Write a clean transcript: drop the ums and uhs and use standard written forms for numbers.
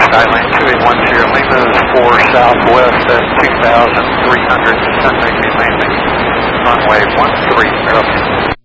Skyline 2810 Lima is 4 southwest at 2,300, descending mainly runway 13.